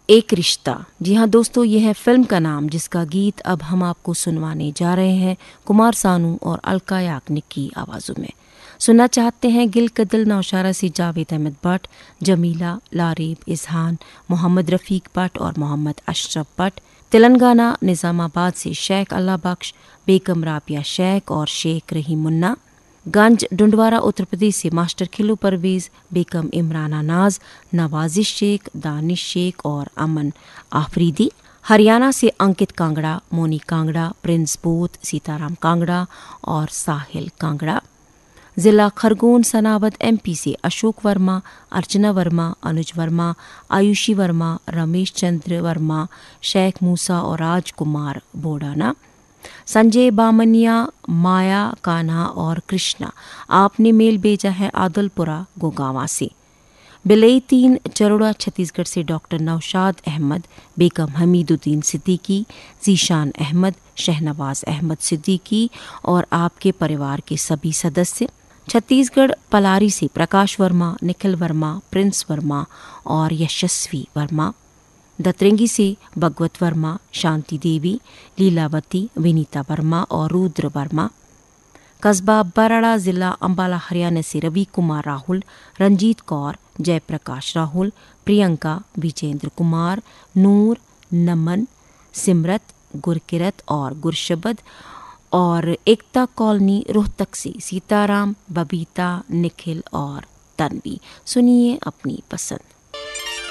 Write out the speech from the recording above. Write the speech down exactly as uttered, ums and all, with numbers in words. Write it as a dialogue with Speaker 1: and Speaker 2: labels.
Speaker 1: एक रिश्ता। जी हाँ दोस्तों, ये है फिल्म का नाम जिसका गीत अब हम आपको सुनवाने जा रहे हैं कुमार सानू और अलका याग्निक की आवाज़ों में। सुनना चाहते हैं गिल कदिल नौशारा से जावेद अहमद भट्ट, जमीला, लारीब, इजहान, मोहम्मद रफ़ीक भट्ट और मोहम्मद अशरफ भट्ट। तेलंगाना निज़ामाबाद से शेख अल्लाह बख्श, बेगम राबिया शेख और शेख रहीम मुन्ना। गंज डुंडवारा उत्तर प्रदेश से मास्टर खिलू परवेज, बेगम इमराना नाज, नवाजिश शेख, दानिश शेख और अमन आफरीदी। हरियाणा से अंकित कांगड़ा, मोनी कांगड़ा, प्रिंस बोथ, सीताराम कांगड़ा और साहिल कांगड़ा। जिला खरगोन सनावद एमपी से अशोक वर्मा, अर्चना वर्मा, अनुज वर्मा, आयुषी वर्मा, रमेश चंद्र वर्मा, शेख मूसा और राजकुमार बोडाना। संजय बामनिया, माया कान्हा और कृष्णा, आपने मेल भेजा है आदलपुरा गोगावा से। बिलई तीन चरोड़ा छत्तीसगढ़ से डॉक्टर नौशाद अहमद, बेगम हमीदुद्दीन सिद्दीकी, जीशान अहमद, शहनवाज अहमद सिद्दीकी और आपके परिवार के सभी सदस्य। छत्तीसगढ़ पलारी से प्रकाश वर्मा, निखिल वर्मा, प्रिंस वर्मा और यशस्वी वर्मा। दतरेंगी से भगवत वर्मा, शांति देवी, लीलावती, विनीता वर्मा और रुद्र वर्मा। कस्बा बराड़ा, जिला अंबाला, हरियाणा से रवि कुमार राहुल, रंजीत कौर, जयप्रकाश राहुल, प्रियंका, विजेंद्र कुमार, नूर, नमन, सिमरत, गुरकिरत और गुरशबद। और एकता कॉलोनी रोहतक से सीताराम, बबीता, निखिल और तन्वी। सुनिए अपनी पसंद।